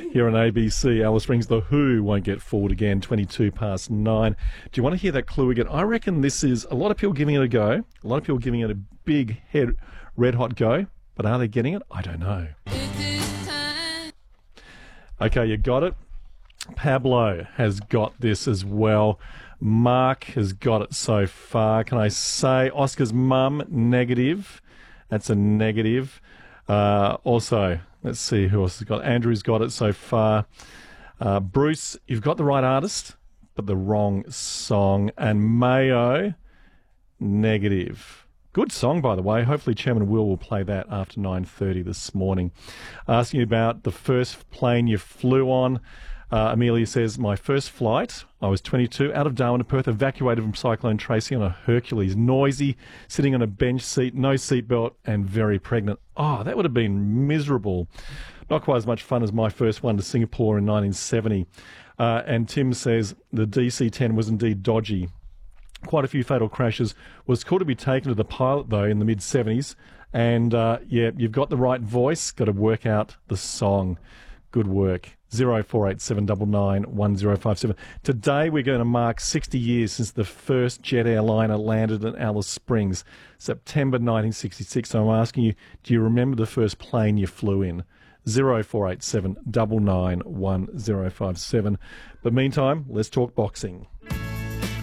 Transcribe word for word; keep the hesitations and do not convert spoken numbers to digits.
here on A B C. Alice Springs, The Who won't get fooled again, twenty-two past nine. Do you want to hear that clue again? I reckon this is a lot of people giving it a go. A lot of people giving it a big head, red hot go. But are they getting it? I don't know. Okay, you got it. Pablo has got this as well. Mark has got it so far. Can I say Oscar's mum, negative. That's a negative. Uh, also, let's see who else has got it. Andrew's got it so far. Uh, Bruce, you've got the right artist, but the wrong song. And Mayo, negative. Good song, by the way. Hopefully Chairman Will will play that after nine thirty this morning. Asking you about the first plane you flew on. Uh, Amelia says, my first flight, I was twenty-two, out of Darwin to Perth, evacuated from Cyclone Tracy on a Hercules. Noisy, sitting on a bench seat, no seatbelt, and very pregnant. Oh, that would have been miserable. Not quite as much fun as my first one to Singapore in nineteen seventy. Uh, and Tim says, the D C ten was indeed dodgy. Quite a few fatal crashes. Was cool to be taken to the pilot, though, in the mid-seventies. And, uh, yeah, you've got the right voice. Got to work out the song. Good work. zero four eight seven nine nine one zero five seven. Today we're going to mark sixty years since the first jet airliner landed in Alice Springs, September nineteen sixty-six. So I'm asking you, do you remember the first plane you flew in? zero four eight seven nine nine one zero five seven. But meantime, let's talk boxing.